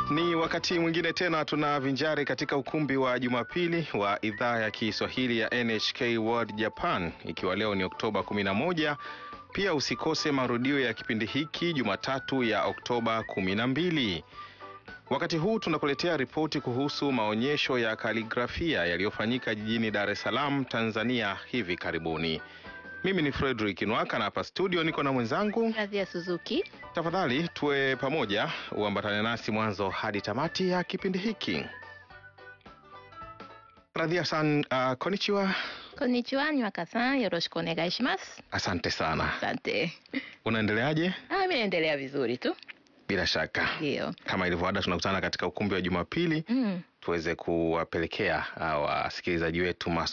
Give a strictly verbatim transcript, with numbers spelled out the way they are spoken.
Ni wakati mwingine tena tunavinjari katika ukumbi wa Jumapili wa idhaa ya Kiswahili ya N H K World Japan, ikiwa leo ni Oktoba kumi na moja. Pia usikose marudio ya kipindi hiki Jumatatu ya Oktoba kumi na mbili. Wakati huu tunakuletea ripoti kuhusu maonyesho ya kaligrafia yaliyofanyika jijini Dar es Salaam, Tanzania hivi karibuni. Mimi ni Frederick Nwaka na hapa studio niko na mwenzangu Radhia Suzuki. Tafadhali tuwe pamoja, uambatane nasi mwanzo hadi tamati ya kipindi hiki. Radhia-san, uh, konnichiwa. Konnichiwa, Nwaka-san, yoroshiku onegai shimasu. Asante sana. Asante. Unaendeleaje? Ah, mimi naendelea vizuri tu. Bila shaka. Ndio. Kama ilivyoada tunakutana katika ukumbi wa Jumapili, Mm. tuweze kuwapelekea wasikilizaji wetu